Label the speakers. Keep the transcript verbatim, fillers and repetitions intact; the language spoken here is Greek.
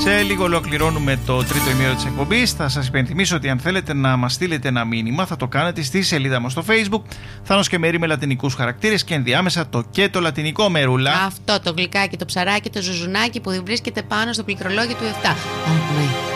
Speaker 1: Σε λίγο ολοκληρώνουμε το τρίτο ημίρο της εκπομπής. Θα σας υπενθυμίσω ότι αν θέλετε να μας στείλετε ένα μήνυμα, θα το κάνετε στη σελίδα μας στο Facebook. Θάνος και Μέρη με λατινικούς χαρακτήρες και ενδιάμεσα το και το λατινικό, Μερούλα.
Speaker 2: Αυτό το γλυκάκι, το ψαράκι, το ζουζουνάκι που βρίσκεται πάνω στο πληκτρολόγιο του επτά.